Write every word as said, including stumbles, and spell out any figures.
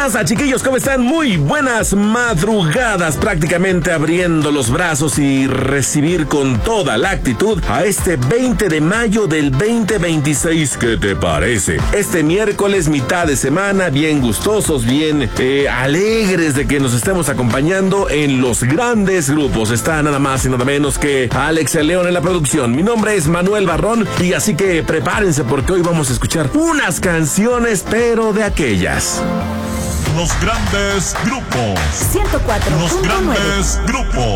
tranza, chiquillos? ¿Cómo están? Muy buenas madrugadas, prácticamente abriendo los brazos y recibir con toda la actitud a este veinte de mayo del veinte veintiséis. ¿Qué te parece? Este miércoles, mitad de semana, bien gustosos, bien eh, alegres de que nos estemos acompañando en los grandes grupos. Está nada más y nada menos que Alex el León en la producción. Mi nombre es Manuel Barrón y así que prepárense porque hoy vamos a escuchar unas canciones, pero de aquellas. Los grandes grupos. ciento cuatro punto nueve. Los grandes grupos.